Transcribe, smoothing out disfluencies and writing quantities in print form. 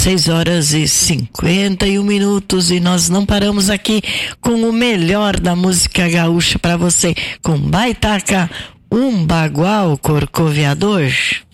6h51 e nós não paramos aqui com o melhor da música gaúcha para você, com Baitaca, um bagual corcoveador.